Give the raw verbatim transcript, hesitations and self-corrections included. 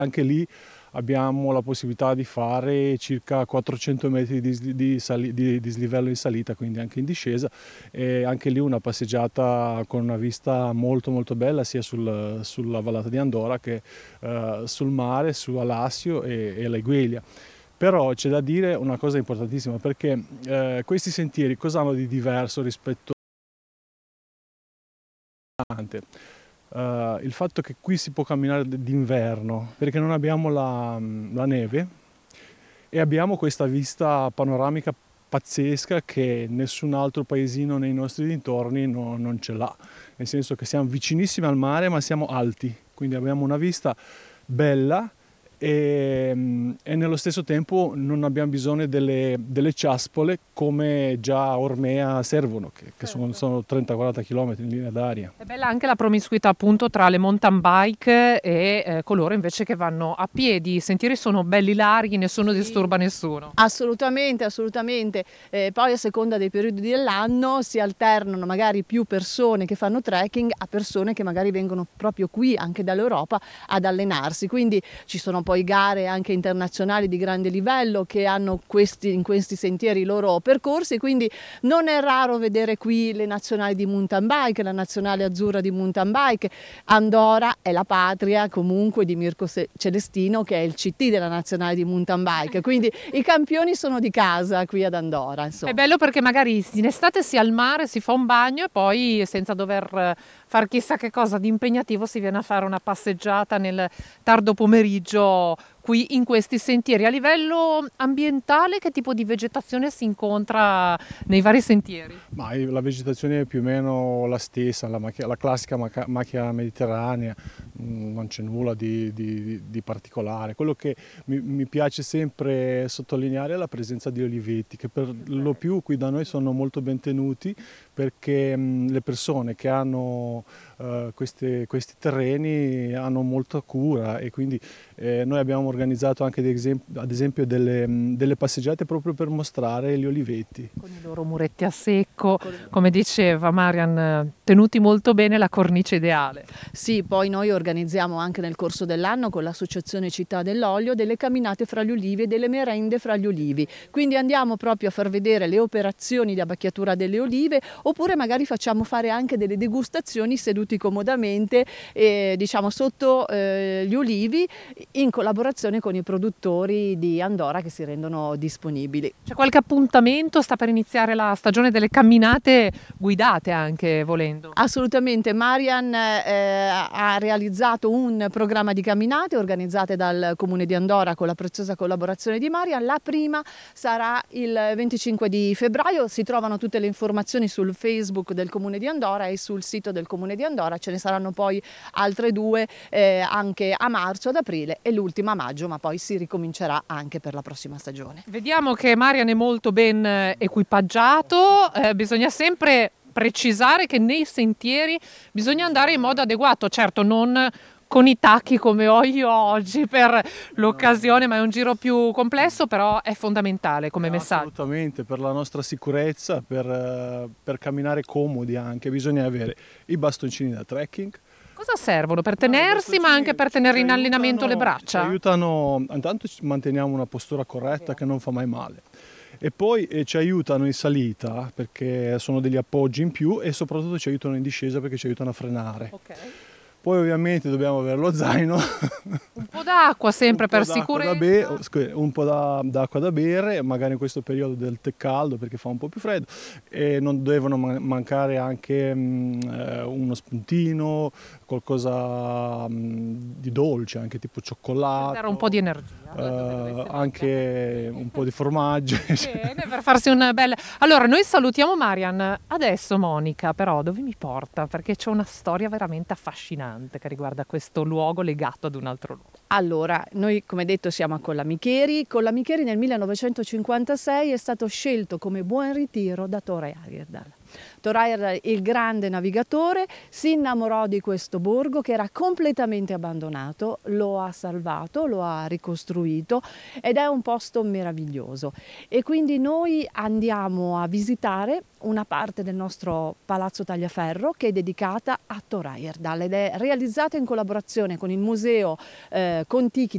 Anche lì abbiamo la possibilità di fare circa quattrocento metri di, di, sali, di dislivello in salita, quindi anche in discesa, e anche lì una passeggiata con una vista molto molto bella sia sul, sulla vallata di Andora che uh, sul mare, su Alassio e, e l'Aigueglia. Però c'è da dire una cosa importantissima, perché eh, questi sentieri cosa hanno di diverso rispetto a Uh, il fatto che qui si può camminare d'inverno perché non abbiamo la, la neve e abbiamo questa vista panoramica pazzesca che nessun altro paesino nei nostri dintorni no, non ce l'ha, nel senso che siamo vicinissimi al mare ma siamo alti, quindi abbiamo una vista bella e, e nello stesso tempo non abbiamo bisogno delle, delle ciaspole come già a Ormea servono, che, che sono, sono trenta quaranta km in linea d'aria. È bella anche la promiscuità appunto tra le mountain bike e eh, coloro invece che vanno a piedi. I sentieri sono belli larghi, nessuno sì, disturba nessuno. Assolutamente, assolutamente. Eh, poi a seconda dei periodi dell'anno si alternano magari più persone che fanno trekking a persone che magari vengono proprio qui anche dall'Europa ad allenarsi, quindi ci sono poi gare anche internazionali di grande livello che hanno questi, in questi sentieri i loro percorsi, quindi non è raro vedere qui le nazionali di mountain bike, la nazionale azzurra di mountain bike. Andora è la patria comunque di Mirko Celestino, che è il C T della nazionale di mountain bike, quindi i campioni sono di casa qui ad Andora, insomma. È bello perché magari in estate si è al mare, si fa un bagno e poi senza dover far chissà che cosa di impegnativo si viene a fare una passeggiata nel tardo pomeriggio qui in questi sentieri. A livello ambientale che tipo di vegetazione si incontra nei vari sentieri? Ma la vegetazione è più o meno la stessa, la, macchia, la classica macchia, macchia mediterranea, non c'è nulla di, di, di particolare. Quello che mi, mi piace sempre sottolineare è la presenza di oliveti, che per lo più qui da noi sono molto ben tenuti, perché mh, le persone che hanno uh, queste, questi terreni hanno molta cura e quindi eh, noi abbiamo organizzato anche ad esempio delle, delle passeggiate proprio per mostrare gli oliveti. Con i loro muretti a secco, come diceva Marian, tenuti molto bene, la cornice ideale. Sì, poi noi organizziamo anche nel corso dell'anno con l'associazione Città dell'Olio delle camminate fra gli ulivi e delle merende fra gli ulivi, quindi andiamo proprio a far vedere le operazioni di abbacchiatura delle olive, oppure magari facciamo fare anche delle degustazioni seduti comodamente eh, diciamo sotto eh, gli ulivi in collaborazione con i produttori di Andora che si rendono disponibili. C'è qualche appuntamento? Sta per iniziare la stagione delle camminate guidate anche volendo. Assolutamente, Marian eh, ha realizzato un programma di camminate organizzate dal Comune di Andora con la preziosa collaborazione di Marian. La prima sarà il venticinque di febbraio, si trovano tutte le informazioni sul Facebook del Comune di Andora e sul sito del Comune di Andora, ce ne saranno poi altre due eh, anche a marzo, ad aprile e l'ultima a maggio, ma poi si ricomincerà anche per la prossima stagione. Vediamo che Marian è molto ben equipaggiato, eh, bisogna sempre precisare che nei sentieri bisogna andare in modo adeguato, certo non con i tacchi come ho io oggi per l'occasione, ma è un giro più complesso, però è fondamentale come messaggio. Assolutamente, per la nostra sicurezza, per, per camminare comodi anche, bisogna avere i bastoncini da trekking. Cosa servono? Per tenersi, ma anche per tenere in allenamento le braccia? Ci aiutano, intanto manteniamo una postura corretta che non fa mai male. E poi eh, ci aiutano in salita perché sono degli appoggi in più e soprattutto ci aiutano in discesa perché ci aiutano a frenare. Okay. Poi ovviamente dobbiamo avere lo zaino. Un po' d'acqua sempre per sicurezza. Be- un po' da, d'acqua da bere, magari in questo periodo del tè caldo perché fa un po' più freddo. E non devono man- mancare anche mh, uno spuntino, qualcosa mh, di dolce, anche tipo cioccolato. Per dare un po' di energia. Uh, anche un po' di formaggio. Bene, per farsi una bella... Allora, noi salutiamo Marian. Adesso Monica, però, dove mi porta? Perché c'è una storia veramente affascinante che riguarda questo luogo legato ad un altro luogo. Allora, noi come detto siamo a Collamicheri. Collamicheri nel millenovecentocinquantasei è stato scelto come buon ritiro da Thor Heyerdahl. Thor Heyerdahl, il grande navigatore, si innamorò di questo borgo che era completamente abbandonato, lo ha salvato, lo ha ricostruito ed è un posto meraviglioso. E quindi noi andiamo a visitare una parte del nostro Palazzo Tagliaferro che è dedicata a Thor Heyerdahl ed è realizzata in collaborazione con il Museo eh, Contichi